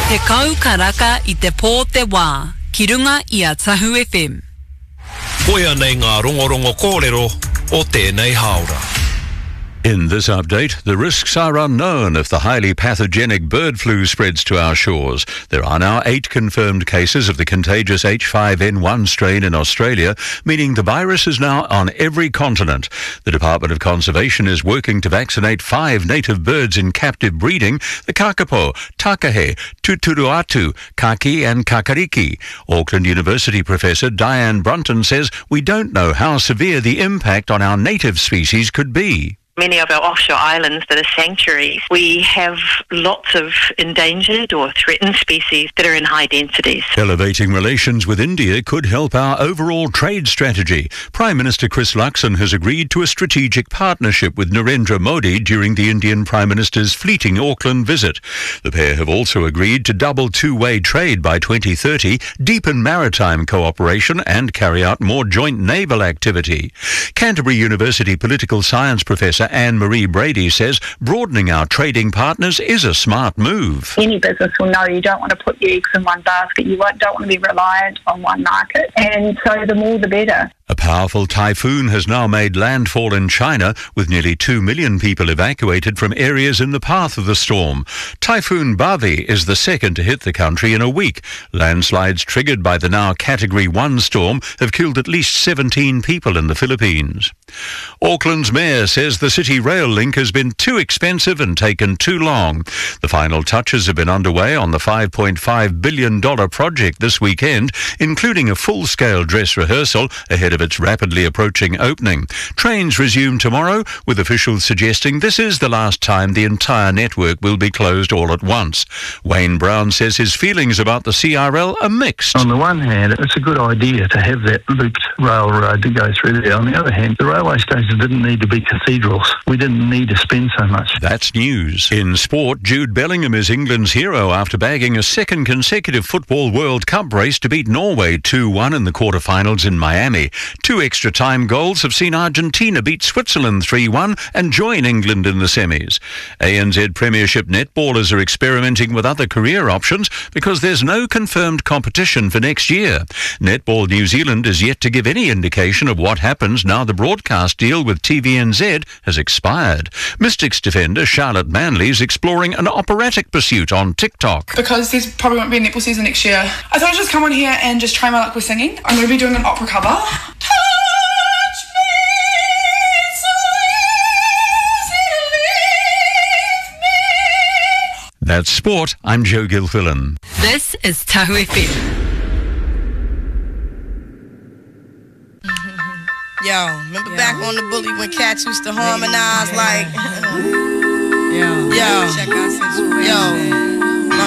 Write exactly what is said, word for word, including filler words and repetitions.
Te kau karaka I te pō te wā, ki runga I a Tahu F M. Koia nei ngā rongorongo kōrero o tēnei haora. In this update, the risks are unknown if the highly pathogenic bird flu spreads to our shores. There are now eight confirmed cases of the contagious H five N one strain in Australia, meaning the virus is now on every continent. The Department of Conservation is working to vaccinate five native birds in captive breeding, the kakapo, takahe, tuturuatu, kaki and kakariki. Auckland University professor Diane Brunton says we don't know how severe the impact on our native species could be. Many of our offshore islands that are sanctuaries, we have lots of endangered or threatened species that are in high densities. Elevating relations with India could help our overall trade strategy. Prime Minister Chris Luxon has agreed to a strategic partnership with Narendra Modi during the Indian Prime Minister's fleeting Auckland visit. The pair have also agreed to double two-way trade by twenty thirty, deepen maritime cooperation and carry out more joint naval activity. Canterbury University political science professor Anne-Marie Brady says broadening our trading partners is a smart move. Any business will know you don't want to put your eggs in one basket. You don't want to be reliant on one market. And so the more the better. A powerful typhoon has now made landfall in China, with nearly two million people evacuated from areas in the path of the storm. Typhoon Bavi is the second to hit the country in a week. Landslides triggered by the now Category one storm have killed at least seventeen people in the Philippines. Auckland's mayor says the city rail link has been too expensive and taken too long. The final touches have been underway on the five point five billion dollars project this weekend, including a full-scale dress rehearsal ahead of its rapidly approaching opening. Trains resume tomorrow, with officials suggesting this is the last time the entire network will be closed all at once. Wayne Brown says his feelings about the C R L are mixed. On the one hand, it's a good idea to have that looped railroad to go through there. On the other hand, the railway stations didn't need to be cathedrals. We didn't need to spend so much. That's news. In sport, Jude Bellingham is England's hero after bagging a second consecutive Football World Cup race to beat Norway two one in the quarterfinals in Miami. Two extra time goals have seen Argentina beat Switzerland three one and join England in the semis. A N Z Premiership netballers are experimenting with other career options because there's no confirmed competition for next year. Netball New Zealand is yet to give any indication of what happens now the broadcast deal with T V N Z has expired. Mystics defender Charlotte Manley is exploring an operatic pursuit on TikTok. Because there's probably won't be a netball season next year, I thought I'd just come on here and just try my luck with singing. I'm going to be doing an opera cover. That's sport. I'm Joe Gilfillan. This is Tahu F M. Yo, remember back on the bully when cats used to harmonize like, yo, yo, yo.